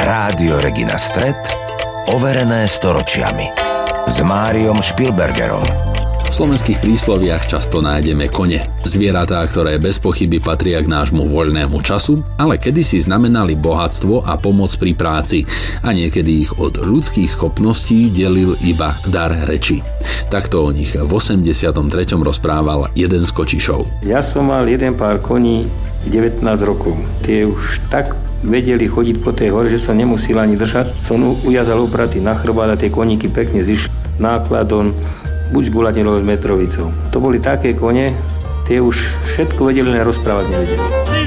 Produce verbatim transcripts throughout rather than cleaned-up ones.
Rádio Regina Stret, overené storočiami. S Máriom Špilbergerom. V slovenských prísloviach často nájdeme kone. Zvieratá, ktoré bez pochyby patria k nášmu voľnému času, ale kedysi znamenali bohatstvo a pomoc pri práci a niekedy ich od ľudských schopností delil iba dar reči. Takto o nich v osemdesiatom treťom rozprával jeden z kočišov. Ja som mal jeden pár koní devätnásť rokov. Tie už tak vedeli chodiť po tej hore, že som nemusel ani držať. Som ujazal upratý na chrbát a tie koníky pekne zišli nákladom buď Gulatino s Metrovicou. To boli také kone, tie už všetko vedeli, len rozprávať nevedeli.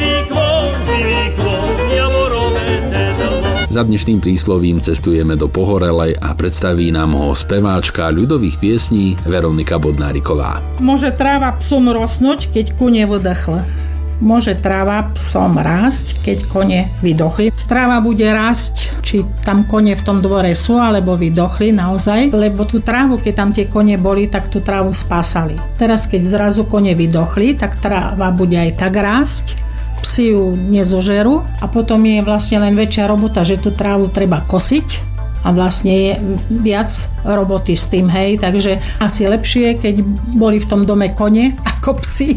Za dnešným príslovím cestujeme do Pohorelej a predstaví nám ho speváčka ľudových piesní Veronika Bodnáriková. Môže tráva psom rosnúť, keď kone vydechla. Môže tráva psom rásť, keď kone vydochli. Tráva bude rásť, či tam kone v tom dvore sú, alebo vydochli naozaj, lebo tú trávu, keď tam tie kone boli, tak tú trávu spásali. Teraz, keď zrazu kone vydochli, tak tráva bude aj tak rásť, psi ju nezožerú a potom je vlastne len väčšia robota, že tú trávu treba kosiť a vlastne je viac roboty s tým, hej, takže asi lepšie, keď boli v tom dome kone ako psi.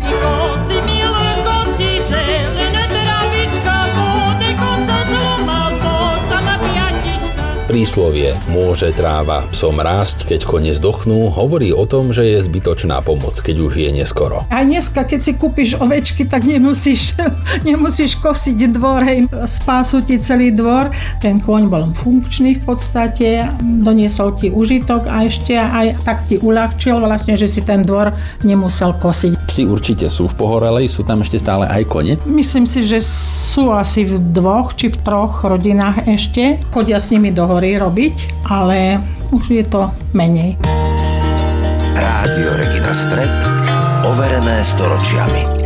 Príslovie môže tráva psom rásť, keď kone zdochnú, hovorí o tom, že je zbytočná pomoc, keď už je neskoro. A dneska, keď si kúpiš ovečky, tak nemusíš, nemusíš kosiť dvor, hej, spásu ti celý dvor. Ten kôň bol funkčný v podstate, doniesol ti užitok a ešte aj tak ti uľahčil vlastne, že si ten dvor nemusel kosiť. Psi určite sú v Pohorelej, sú tam ešte stále aj kone? Myslím si, že sú asi v dvoch či v troch rodinách ešte. Chodia s nimi do hory robiť, ale už je to menej. Rádio Regina Stret, overené storočiami.